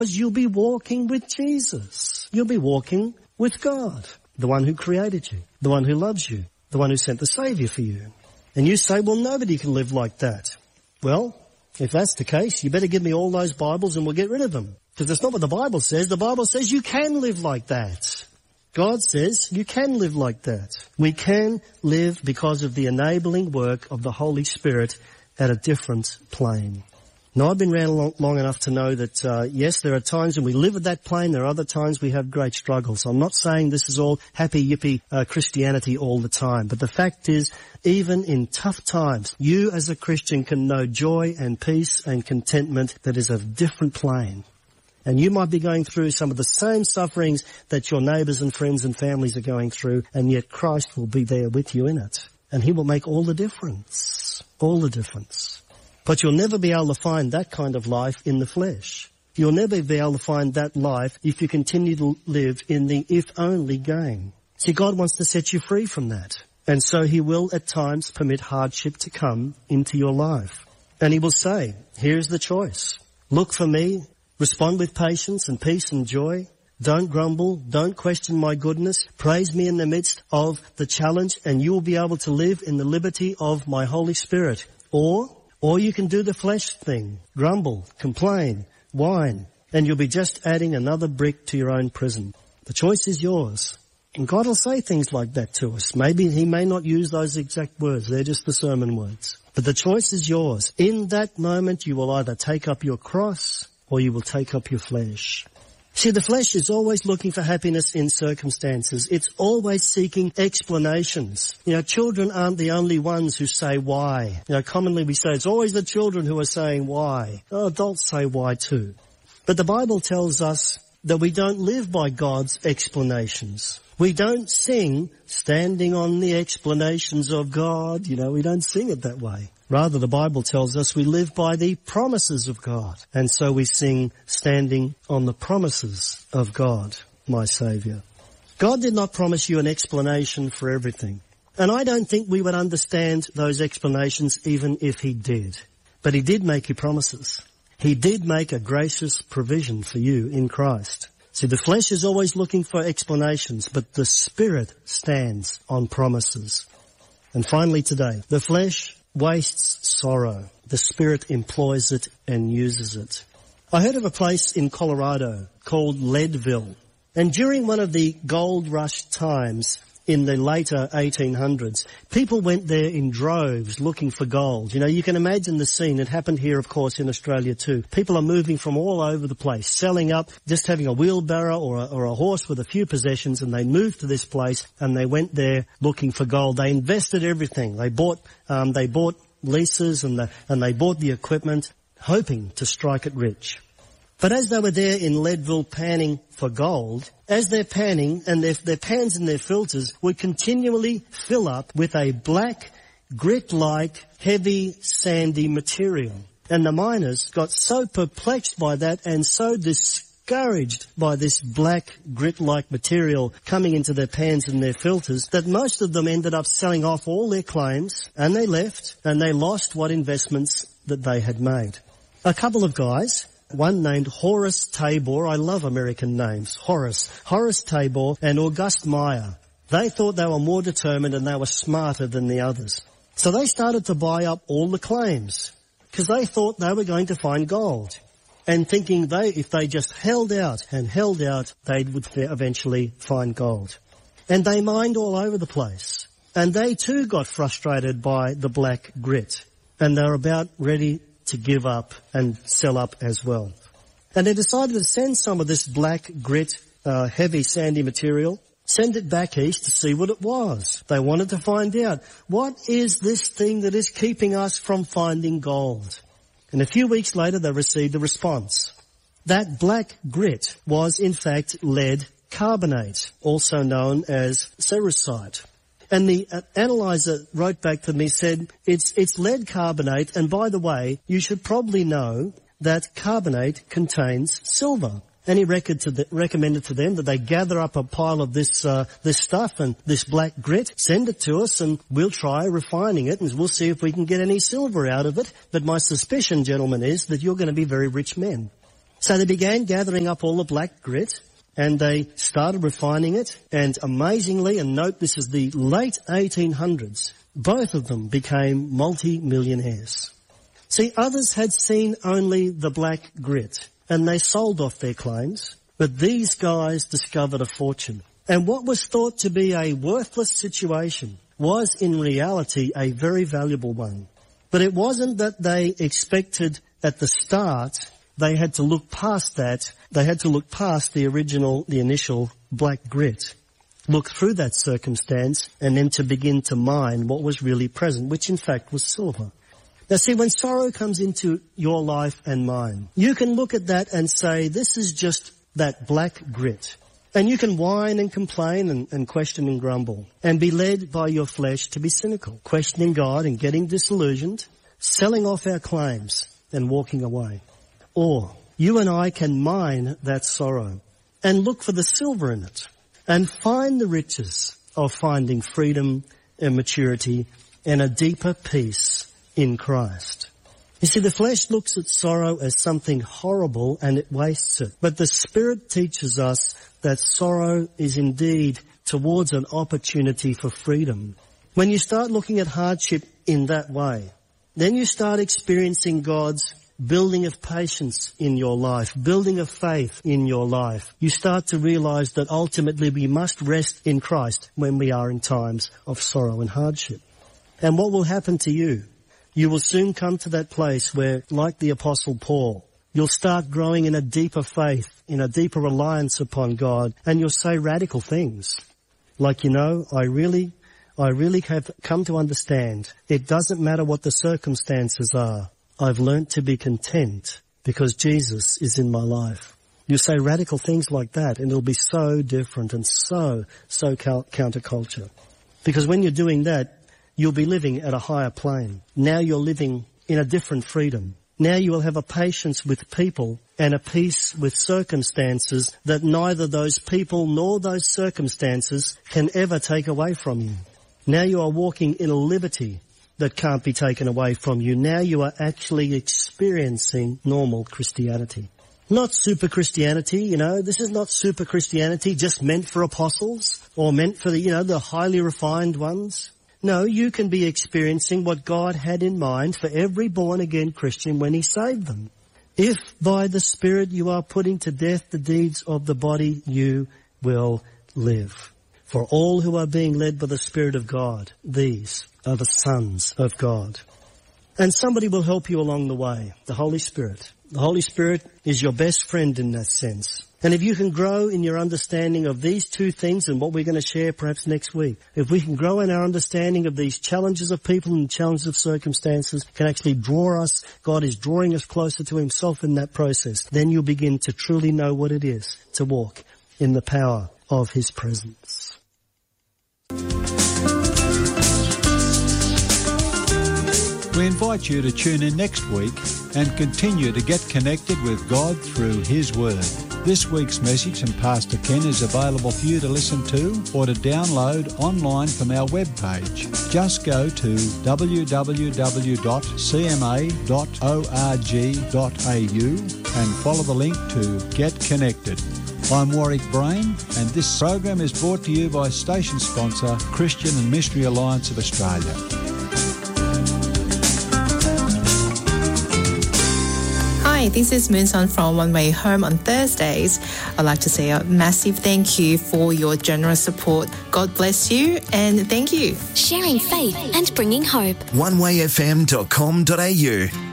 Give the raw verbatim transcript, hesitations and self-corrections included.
Because you'll be walking with Jesus. You'll be walking with God, the one who created you, the one who loves you, the one who sent the Saviour for you. And you say, well, nobody can live like that. Well, if that's the case, you better give me all those Bibles and we'll get rid of them. Because that's not what the Bible says. The Bible says you can live like that. God says you can live like that. We can live because of the enabling work of the Holy Spirit at a different plane. Now, I've been around long, long enough to know that, uh, yes, there are times when we live at that plane. There are other times we have great struggles. I'm not saying this is all happy, yippee uh, Christianity all the time. But the fact is, even in tough times, you as a Christian can know joy and peace and contentment that is a different plane. And you might be going through some of the same sufferings that your neighbours and friends and families are going through, and yet Christ will be there with you in it. And he will make all the difference. All the difference. But you'll never be able to find that kind of life in the flesh. You'll never be able to find that life if you continue to live in the if-only game. See, God wants to set you free from that. And so he will at times permit hardship to come into your life. And he will say, here's the choice. Look for me, respond with patience and peace and joy. Don't grumble, don't question my goodness. Praise me in the midst of the challenge, and you will be able to live in the liberty of my Holy Spirit. Or... Or you can do the flesh thing, grumble, complain, whine, and you'll be just adding another brick to your own prison. The choice is yours. And God will say things like that to us. Maybe he may not use those exact words. They're just the sermon words. But the choice is yours. In that moment, you will either take up your cross or you will take up your flesh. See, the flesh is always looking for happiness in circumstances. It's always seeking explanations. You know, children aren't the only ones who say why. You know, commonly we say it's always the children who are saying why. Oh, adults say why too. But the Bible tells us that we don't live by God's explanations. We don't sing standing on the explanations of God. You know, we don't sing it that way. Rather, the Bible tells us we live by the promises of God. And so we sing standing on the promises of God, my Saviour. God did not promise you an explanation for everything. And I don't think we would understand those explanations even if he did. But he did make you promises. He did make a gracious provision for you in Christ. See, the flesh is always looking for explanations, but the Spirit stands on promises. And finally today, the flesh wastes sorrow. The Spirit employs it and uses it. I heard of a place in Colorado called Leadville. And during one of the gold rush times in the later eighteen hundreds, people went there in droves looking for gold. You know, you can imagine the scene. It happened here, of course, in Australia too. People are moving from all over the place, selling up, just having a wheelbarrow or a, or a horse with a few possessions, and they moved to this place and they went there looking for gold. They invested everything. They bought, um, they bought leases and the, and they bought the equipment, hoping to strike it rich. But as they were there in Leadville panning for gold, as they're panning and their, their pans and their filters would continually fill up with a black, grit-like, heavy, sandy material. And the miners got so perplexed by that and so discouraged by this black, grit-like material coming into their pans and their filters that most of them ended up selling off all their claims, and they left and they lost what investments that they had made. A couple of guys, one named Horace Tabor. I love American names. Horace. Horace Tabor and August Meyer. They thought they were more determined and they were smarter than the others. So they started to buy up all the claims because they thought they were going to find gold. And thinking they, if they just held out and held out, they would eventually find gold. And they mined all over the place. And they too got frustrated by the black grit. And they were about ready to give up and sell up as well. And they decided to send some of this black grit, uh, heavy sandy material, send it back east to see what it was. They wanted to find out, what is this thing that is keeping us from finding gold? And a few weeks later they received a response. That black grit was in fact lead carbonate, also known as cerussite. And the uh, analyzer wrote back to me, said, it's, it's lead carbonate, and by the way, you should probably know that carbonate contains silver. And he to the, recommended to them that they gather up a pile of this, uh, this stuff and this black grit, send it to us, and we'll try refining it, and we'll see if we can get any silver out of it. But my suspicion, gentlemen, is that you're going to be very rich men. So they began gathering up all the black grit and they started refining it. And amazingly, and note this is the late eighteen hundreds, both of them became multi-millionaires. See, others had seen only the black grit and they sold off their claims, but these guys discovered a fortune. And what was thought to be a worthless situation was in reality a very valuable one. But it wasn't that they expected at the start. They had to look past that. They had to look past the original, the initial black grit, look through that circumstance, and then to begin to mine what was really present, which in fact was silver. Now see, when sorrow comes into your life and mine, you can look at that and say, this is just that black grit. And you can whine and complain and, and question and grumble and be led by your flesh to be cynical, questioning God and getting disillusioned, selling off our claims and walking away. Or you and I can mine that sorrow and look for the silver in it and find the riches of finding freedom and maturity and a deeper peace in Christ. You see, the flesh looks at sorrow as something horrible and it wastes it. But the Spirit teaches us that sorrow is indeed towards an opportunity for freedom. When you start looking at hardship in that way, then you start experiencing God's building of patience in your life, building of faith in your life. You start to realize that ultimately we must rest in Christ when we are in times of sorrow and hardship. And what will happen to you? You will soon come to that place where, like the Apostle Paul, you'll start growing in a deeper faith, in a deeper reliance upon God, and you'll say radical things. Like, you know, I really, I really have come to understand it doesn't matter what the circumstances are. I've learnt to be content because Jesus is in my life. You say radical things like that and it'll be so different and so, so counterculture. Because when you're doing that, you'll be living at a higher plane. Now you're living in a different freedom. Now you will have a patience with people and a peace with circumstances that neither those people nor those circumstances can ever take away from you. Now you are walking in a liberty that can't be taken away from you. Now you are actually experiencing normal Christianity. Not super Christianity, you know. This is not super Christianity just meant for apostles or meant for the, you know, the highly refined ones. No, you can be experiencing what God had in mind for every born-again Christian when He saved them. If by the Spirit you are putting to death the deeds of the body, you will live. For all who are being led by the Spirit of God, these are the sons of God. And somebody will help you along the way, the Holy Spirit. The Holy Spirit is your best friend in that sense. And if you can grow in your understanding of these two things and what we're going to share perhaps next week, if we can grow in our understanding of these challenges of people and challenges of circumstances, can actually draw us, God is drawing us closer to Himself in that process, then you'll begin to truly know what it is to walk in the power of His presence. We invite you to tune in next week and continue to get connected with God through His Word. This week's message from Pastor Ken is available for you to listen to or to download online from our webpage. Just go to w w w dot c m a dot org dot a u and follow the link to Get Connected. I'm Warwick Brain, and this program is brought to you by station sponsor Christian and Missionary Alliance of Australia. Hi, this is Moonson from One Way Home on Thursdays. I'd like to say a massive thank you for your generous support. God bless you and thank you. Sharing faith and bringing hope. one way f m dot com dot a u